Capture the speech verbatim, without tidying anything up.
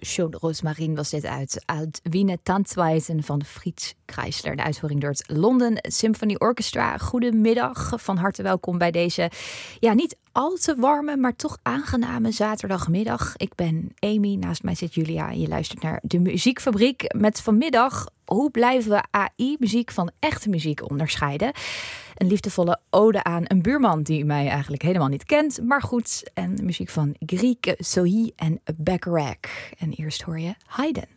Schön Rosmarin was dit uit. Uit Wiener Tanzweisen van Fritz Kreisler. De uitvoering door het London Symphony Orchestra. Goedemiddag, van harte welkom bij deze ja, niet al te warme, maar toch aangename zaterdagmiddag. Ik ben Amy, naast mij zit Julia en je luistert naar De Muziekfabriek. Met vanmiddag, hoe blijven we A I-muziek van echte muziek onderscheiden? Een liefdevolle ode aan een buurman die mij eigenlijk helemaal niet kent. Maar goed, en muziek van Grieke, Sohi en Bacharach. En eerst hoor je Haydn.